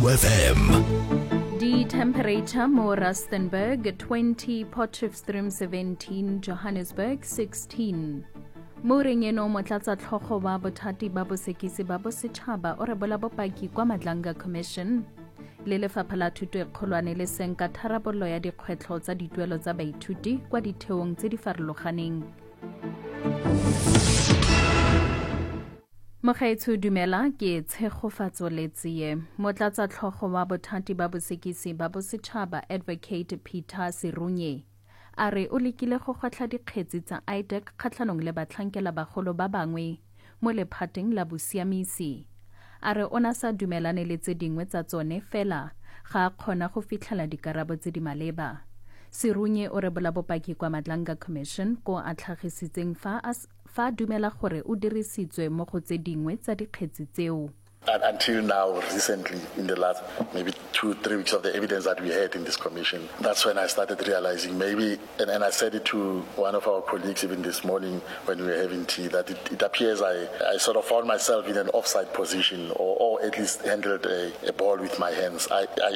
FM. The temperature mo Rustenburg 20, Potchefstroom 17, Johannesburg 16. Mo rengeno motlatsa tlhogo wa bothati ba bosekisi ba bosetšhaba o rebola bopaki kwa Madlanga Commission le lefapha la thuto e kgolwane le senka tharabollo ya dikgwetlho tsa dituelo tsa baithuti kwa ditheong tse di farologaneng. Mogaetsho dumela ke Tshegofatso Letsie. Motlatsa tlhogo wa bothati ba bosekisi ba bosetšhaba Advocate Peter Serunye a re o lekile go gotla dikgetsi tsa IDEC kgatlhanong le batlhankela bagolo ba bangwe mo lephateng la bosiamisi. A re ona sa dumelane le tse dingwe tsa tsone fela ga a kgona go fitlhela dikarabo tse di maleba. Serunye o rebola bopaki kwa Madlanga Commission ko a tlhagisitseng fa dumela gore o dirisitswe mo go tse dingwe tsa dikgetsi tseo. Until now, recently, in the last maybe 2-3 weeks of the evidence that we had in this commission, that's when I started realizing maybe, and I said it to one of our colleagues even this morning when we were having tea, that it appears I sort of found myself in an offside position or at least handled a ball with my hands.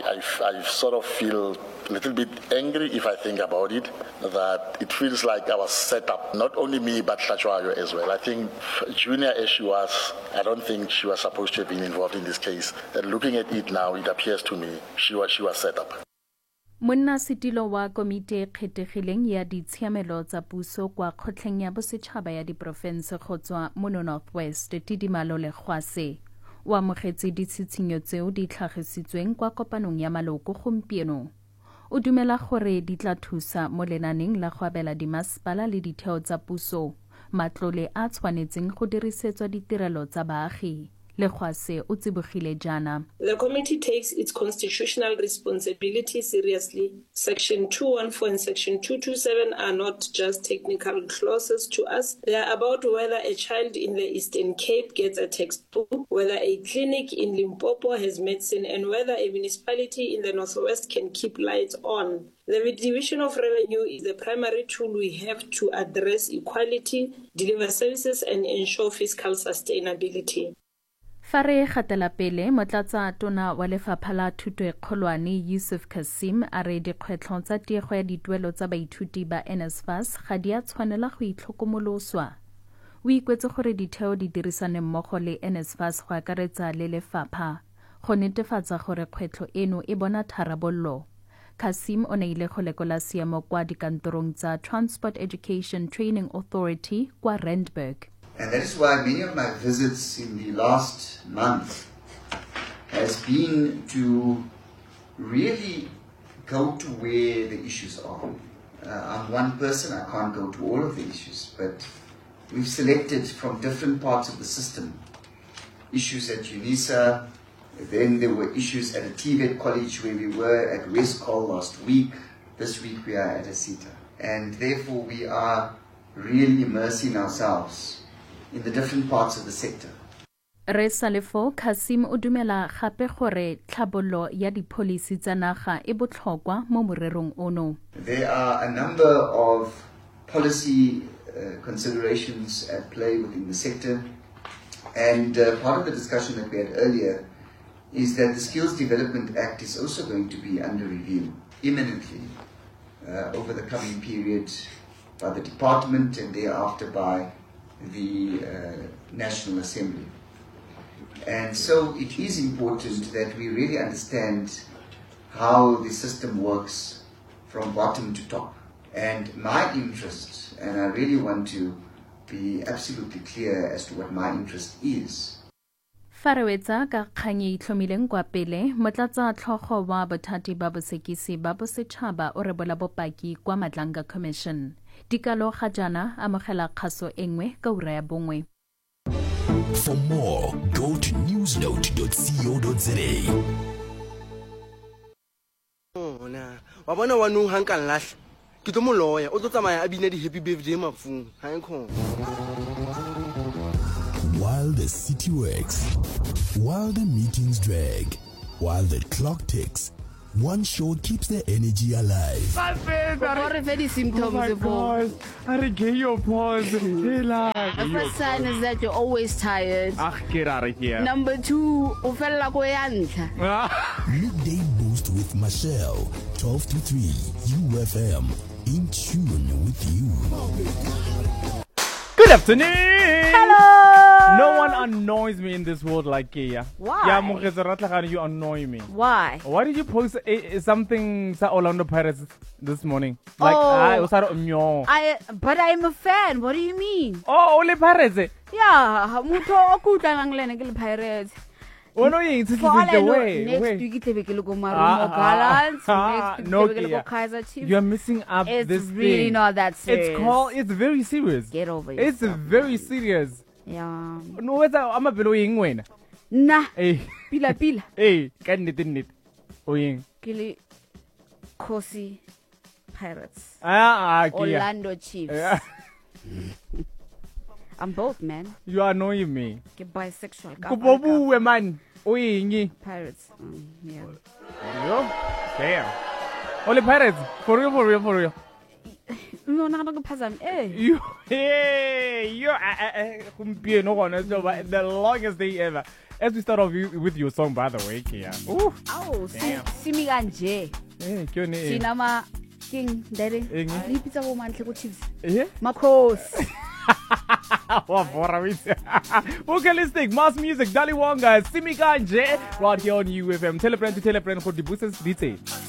I sort of feel a little bit angry if I think about it, that it feels like I was set up, not only me, but Hlachwayo as well. I think junior as she was, I don't think she was supposed to have been involved in this case. And looking at it now, it appears to me she was set up. Monna setilo wa komite kgethegileng ya ditshiamelo tsa puso kwa kgotleng ya bosetšhaba ya diporofense go tswa mo Northwest Tidimalo Legwase o amogetse ditshitshinyo tseo di tlhagisitsweng kwa kopanong ya maloko gompieno. O dumela gore di tla thusa mo lenaneng la go abela dimasepala le ditheo tsa puso matlole a tshwanetseng go dirisetswa ditirelo tsa baagi. Legwase o tsibogile jana. The committee takes its constitutional responsibility seriously. Section 214 and Section 227 are not just technical clauses to us. They are about whether a child in the Eastern Cape gets a textbook, whether a clinic in Limpopo has medicine, and whether a municipality in the Northwest can keep lights on. The division of revenue is the primary tool we have to address equality, deliver services, and ensure fiscal sustainability. Fa re gatela pele motlatsa tona wa lefapha la thuto e kgolwane Yusuf Kasim a re dikgwetlho tsa tiego ya dituelo tsa baithuti ba NSFAS ga di a tshwanela go itlhokomoloswa. O ikwetse gore ditheo di dirisane mmogo le NSFAS go akaretsa le lefapha go netefatsa gore kgwetlho eno e bona tharabollo. Kasim o ne ile go lekola seemo kwa dikantorong tsa Transport Education Training Authority kwa Randburg. And that is why many of my visits in the last month has been to really go to where the issues are. I'm one person, I can't go to all of the issues, but we've selected from different parts of the system issues at UNISA, then there were issues at a TVET college where we were at Westcol last week. This week we are at ASITA. And therefore we are really immersing ourselves in the different parts of the sector. Re salefo Kasim o dumela gape gore tlhabollo ya dipolisi tsa naga e botlhokwa mo morerong ono. There are a number of policy considerations at play within the sector, and part of the discussion that we had earlier is that the Skills Development Act is also going to be under review imminently over the coming period by the department and thereafter by the National Assembly. And so it is important that we really understand how the system works from bottom to top. And my interest, and I really want to be absolutely clear as to what my interest is. Farawetsa ka kgang e itlhomileng kwa pele motlatsa tlhogo wa bothati ba bosekisi ba bosetšhaba o rebola bopaki kwa Madlanga Commission. Dikalo ga jana amogela kgaso engwe ka ura ya bongwe. For more, go to newsnote.co.za. Wa bona wa no hang kan lahla. Ke tlo mo lawyer o tlo tsamaya a bina di happy birthday mafung. Ha enkhona. While the city works, while the meetings drag, while the clock ticks, one show keeps the energy alive. What if any symptoms evolve? I get your pause. The first sign is that you're always tired. Get out of here. Number 2, ufella ko yantla. Midday Boost with Michelle, 12 to 3, UFM, in tune with you. Good afternoon. Hello. No one annoys me in this world like Kia. Why? Yeah, Mokgetse Ratlagane, you annoy me. Why? Why did you post something sa Orlando Pirates this morning? Like, But I'm a fan. What do you mean? Oh, only Pirates. Yeah, mutho okutla nangilena ke le Pirates. Oh no, it's For all I know, way. next week it'll be logo Marumo Gallants. Next week no, it'll be Kaiser Chiefs. You're missing up It's this really thing. not that serious. It's very serious. Get over it. It's very serious. Yeah. No, I'm a below ying win. Nah. Hey, Pila. hey, can it? Oying. Kili Kosi Pirates. Kia. Orlando Chiefs. Yeah. I'm both, man. You are annoying me. Get bisexual. Kubobu man. Oyingi. Pirates. Yeah. Yo. Damn. Only Pirates. For real. No, not gonna pass them. You, hey, you're the longest day ever. As we start off with your song, by the way, Kia. Ooh. Oh, Damn. Simi Ganje. Hey, Kione. Sinama King Daddy. Engi. Lipita woman Tlego Chiefs. Yeah. Makos. Okay, let's take Mass Music, Dali Wonga, Simi Ganje, right here on UFM. Tell a friend to tell a friend for the boosters detail.